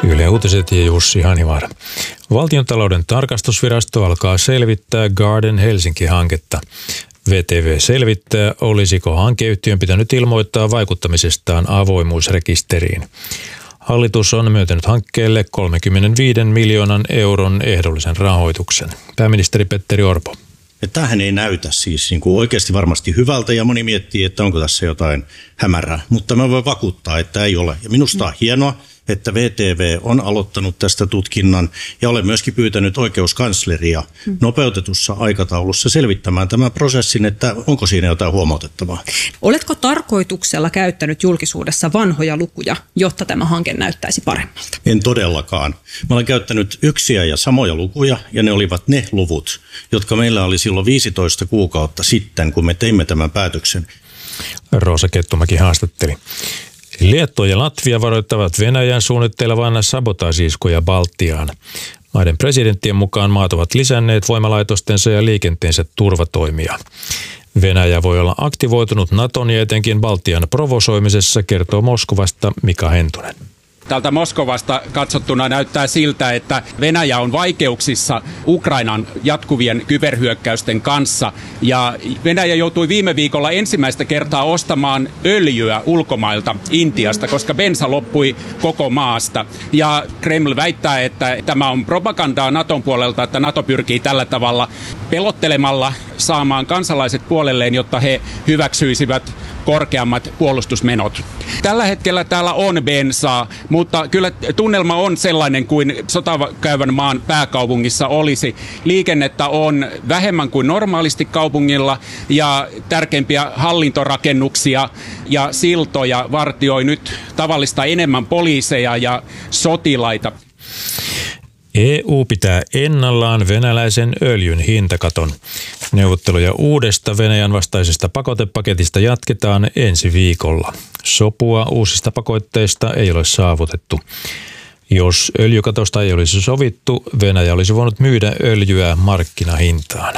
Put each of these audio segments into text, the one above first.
Yle Uutiset ja Jussi Hanivaara. Valtiontalouden tarkastusvirasto alkaa selvittää Garden Helsinki-hanketta. VTV selvittää, olisiko hankeyhtiön pitänyt ilmoittaa vaikuttamisestaan avoimuusrekisteriin. Hallitus on myöntänyt hankkeelle 35 miljoonan euron ehdollisen rahoituksen. Pääministeri Petteri Orpo. Tämähän ei näytä siis niin kuin oikeasti varmasti hyvältä ja moni miettii, että onko tässä jotain hämärää, mutta mä voin vakuuttaa, että ei ole. Ja minusta on hienoa, että VTV on aloittanut tästä tutkinnan ja olen myöskin pyytänyt oikeuskansleria nopeutetussa aikataulussa selvittämään tämän prosessin, että onko siinä jotain huomautettavaa. Oletko tarkoituksella käyttänyt julkisuudessa vanhoja lukuja, jotta tämä hanke näyttäisi paremmalta? En todellakaan. Mä olen käyttänyt yksiä ja samoja lukuja ja ne olivat ne luvut, jotka meillä oli silloin 15 kuukautta sitten, kun me teimme tämän päätöksen. Roosa Kettumäki haastatteli. Liettua ja Latvia varoittavat Venäjän suunnittelevan sabotaasi-iskuja Baltiaan. Maiden presidenttien mukaan maat ovat lisänneet voimalaitostensa ja liikenteensä turvatoimia. Venäjä voi olla aktivoitunut Naton ja etenkin Baltian provosoimisessa, kertoo Moskovasta Mika Hentunen. Täältä Moskovasta katsottuna näyttää siltä, että Venäjä on vaikeuksissa Ukrainan jatkuvien kyberhyökkäysten kanssa. Ja Venäjä joutui viime viikolla ensimmäistä kertaa ostamaan öljyä ulkomailta Intiasta, koska bensa loppui koko maasta. Ja Kreml väittää, että tämä on propagandaa Naton puolelta, että Nato pyrkii tällä tavalla pelottelemalla saamaan kansalaiset puolelleen, jotta he hyväksyisivät korkeammat puolustusmenot. Tällä hetkellä täällä on bensaa, mutta kyllä tunnelma on sellainen kuin sotakäyvän maan pääkaupungissa olisi. Liikennettä on vähemmän kuin normaalisti kaupungilla ja tärkeimpiä hallintorakennuksia ja siltoja vartioi nyt tavallista enemmän poliiseja ja sotilaita. EU pitää ennallaan venäläisen öljyn hintakaton. Neuvotteluja uudesta Venäjän vastaisesta pakotepaketista jatketaan ensi viikolla. Sopua uusista pakotteista ei ole saavutettu. Jos öljykatosta ei olisi sovittu, Venäjä olisi voinut myydä öljyä markkinahintaan.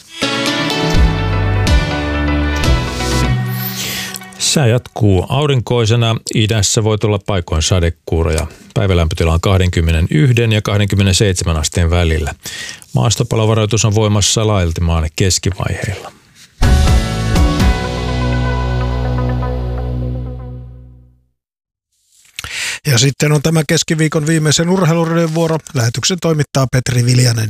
Sää jatkuu aurinkoisena. Idässä voi tulla paikoin sadekuuroja. Päivälämpötila on 21 ja 27 asteen välillä. Maastopalovaroitus on voimassa laajalti maan keskivaiheilla. Ja sitten on tämä keskiviikon viimeisen urheilurheilun vuoro. Lähetyksen toimittaa Petri Viljanen.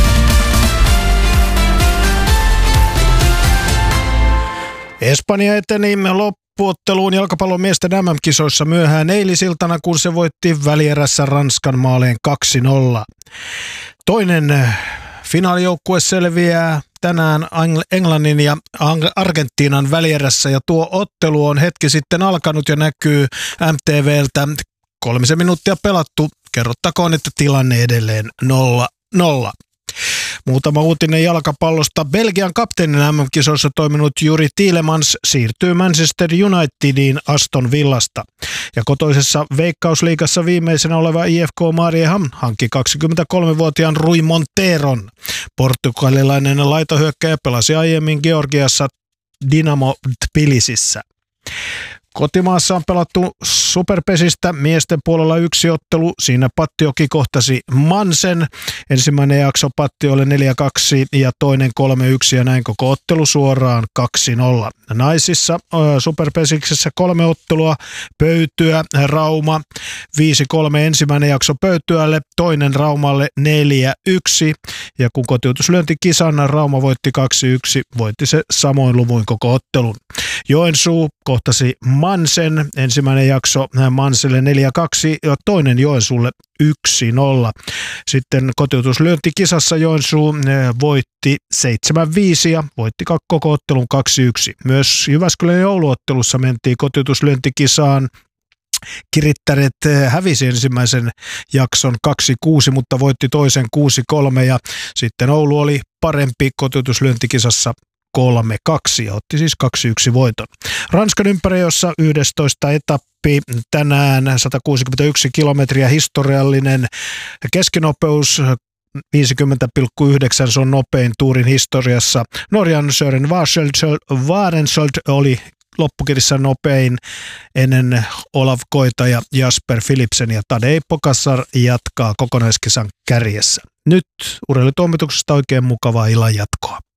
Espanja eteni loppuotteluun jalkapallon miesten MM-kisoissa myöhään eilisiltana, kun se voitti välierässä Ranskan maaleen 2-0. Toinen finaalijoukkue selviää tänään Englannin ja Argentiinan välierässä, ja tuo ottelu on hetki sitten alkanut ja näkyy MTVltä. 3 minuuttia pelattu. Kerrottakoon, että tilanne edelleen 0-0. Muutama uutinen jalkapallosta. Belgian kapteenin MM-kisoissa toiminut Juri Tielemans siirtyy Manchester Unitediin Aston Villasta. Ja kotoisessa Veikkausliigassa viimeisenä oleva IFK Mariehamn hankki 23-vuotiaan Rui Monteron. Portugalilainen laitahyökkäjä pelasi aiemmin Georgiassa Dinamo Tbilisissä. Kotimaassa on pelattu Superpesistä miesten puolella 1 ottelu. Siinä Pattioki kohtasi Mansen. Ensimmäinen jakso Pattiolle 4-2 ja toinen 3-1 ja näin koko ottelu suoraan 2-0. Naisissa Superpesiksessä 3 ottelua. Pöytyä Rauma 5-3 ensimmäinen jakso Pöytyälle, toinen Raumalle 4-1. Ja kun kotiutuslyöntikisan Rauma voitti 2-1, voitti se samoin luvuin koko ottelun. Joensuu kohtasi Mansen, ensimmäinen jakso Manselle 4-2 ja toinen Joensuulle 1-0. Sitten kotiutuslyöntikisassa Joensuu voitti 7-5 ja voitti koko ottelun 2-1. Myös Jyväskylän jouluottelussa mentiin kotiutuslyöntikisaan. Kirittäret hävisi ensimmäisen jakson 2-6, mutta voitti toisen 6-3 ja sitten Oulu oli parempi kotiutuslyöntikisassa 3-2 ja otti siis 2-1 voiton. Ranskan ympäriössä 11 etappi tänään 161 kilometriä, historiallinen keskinopeus 50,9, se on nopein tuurin historiassa. Norjan Søren Varensholt oli loppukirissä nopein ennen Olav Koita ja Jasper Philipsen ja Tadej Pogačar jatkaa kokonaiskisan kärjessä. Nyt urheilutoimituksesta oikein mukavaa illan jatkoa.